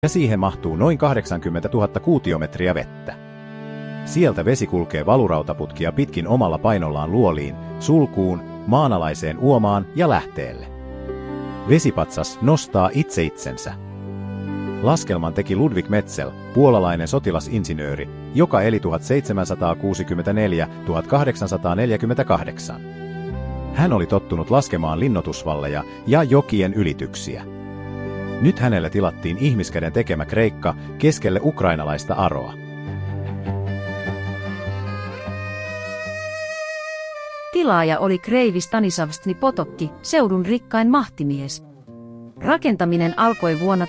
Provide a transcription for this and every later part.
ja siihen mahtuu noin 80 000 kuutiometriä vettä. Sieltä vesi kulkee valurautaputkia pitkin omalla painollaan luoliin, sulkuun, maanalaiseen uomaan ja lähteelle. Vesipatsas nostaa itse itsensä. Laskelman teki Ludwig Metzel, puolalainen sotilasinsinööri, joka eli 1764–1848. Hän oli tottunut laskemaan linnoitusvalleja ja jokien ylityksiä. Nyt hänelle tilattiin ihmiskäden tekemä kreikka keskelle ukrainalaista aroa. Tilaaja oli kreivi Stanislavski Potocki, seudun rikkain mahtimies. Rakentaminen alkoi vuonna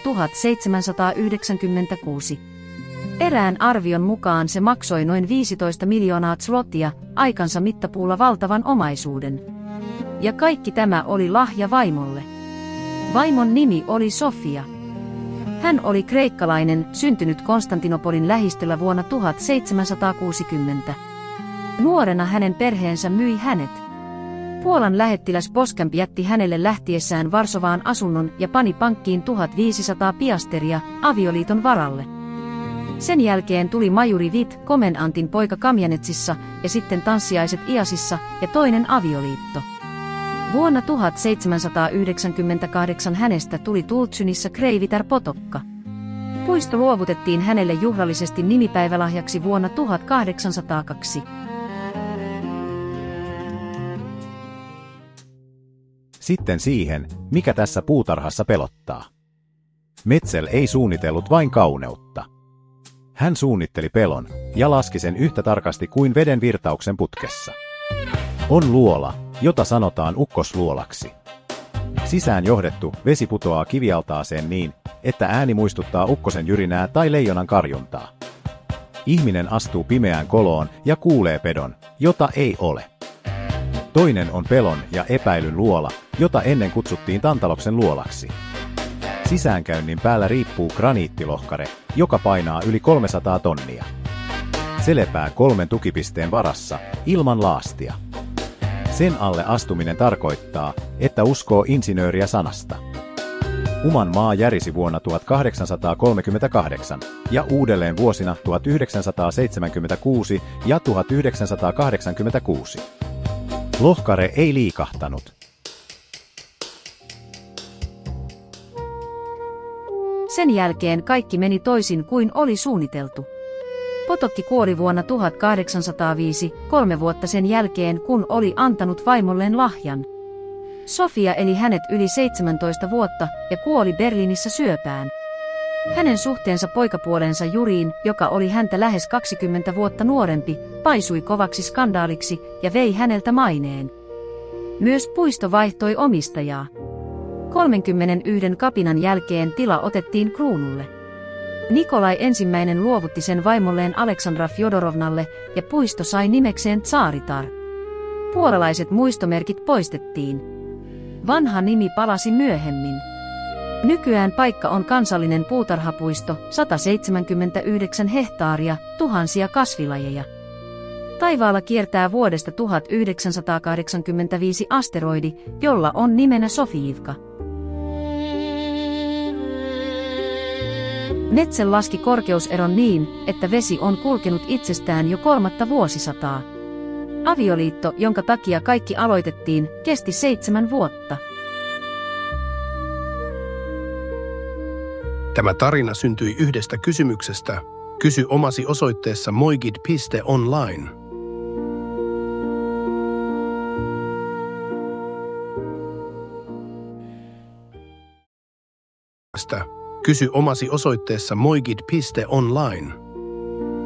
1796. Erään arvion mukaan se maksoi noin 15 miljoonaa zlottia, aikansa mittapuulla valtavan omaisuuden. Ja kaikki tämä oli lahja vaimolle. Vaimon nimi oli Sofia. Hän oli kreikkalainen, syntynyt Konstantinopolin lähistöllä vuonna 1760. Nuorena hänen perheensä myi hänet. Puolan lähettiläs Boskamp jätti hänelle lähtiessään Varsovaan asunnon ja pani pankkiin 1500 piasteria avioliiton varalle. Sen jälkeen tuli majuri Vit, komenantin poika Kamjanetsissa ja sitten tanssiaiset Iasissa ja toinen avioliitto. Vuonna 1798 hänestä tuli Tultsynissa kreivitar Potokka. Puisto luovutettiin hänelle juhlallisesti nimipäivälahjaksi vuonna 1802. Sitten siihen, mikä tässä puutarhassa pelottaa. Metzel ei suunnitellut vain kauneutta. Hän suunnitteli pelon ja laski sen yhtä tarkasti kuin veden virtauksen putkessa. On luola, jota sanotaan ukkosluolaksi. Sisään johdettu vesi putoaa kivialtaaseen niin, että ääni muistuttaa ukkosen jyrinää tai leijonan karjuntaa. Ihminen astuu pimeään koloon ja kuulee pedon, jota ei ole. Toinen on pelon ja epäilyn luola, jota ennen kutsuttiin Tantaloksen luolaksi. Sisäänkäynnin päällä riippuu graniittilohkare, joka painaa yli 300 tonnia. Se lepää 3 tukipisteen varassa, ilman laastia. Sen alle astuminen tarkoittaa, että uskoo insinööriä sanasta. Uman maa järisi vuonna 1838 ja uudelleen vuosina 1976 ja 1986. Lohkare ei liikahtanut. Sen jälkeen kaikki meni toisin kuin oli suunniteltu. Potokki kuoli vuonna 1805, 3 vuotta sen jälkeen kun oli antanut vaimolleen lahjan. Sofia eli hänet yli 17 vuotta ja kuoli Berliinissä syöpään. Hänen suhteensa poikapuolensa Juriin, joka oli häntä lähes 20 vuotta nuorempi, paisui kovaksi skandaaliksi ja vei häneltä maineen. Myös puisto vaihtoi omistajaa. 31 kapinan jälkeen tila otettiin kruunulle. Nikolai I luovutti sen vaimolleen Aleksandra Fjodorovnalle ja puisto sai nimekseen Tsaaritar. Puolalaiset muistomerkit poistettiin. Vanha nimi palasi myöhemmin. Nykyään paikka on kansallinen puutarhapuisto, 179 hehtaaria, tuhansia kasvilajeja. Taivaalla kiertää vuodesta 1985 asteroidi, jolla on nimenä Sofiyka. Metzel laski korkeuseron niin, että vesi on kulkenut itsestään jo 3. vuosisataa. Avioliitto, jonka takia kaikki aloitettiin, kesti 7 vuotta. Tämä tarina syntyi yhdestä kysymyksestä. Kysy omasi osoitteessa moigid.online. Kysy omasi osoitteessa moigid.online.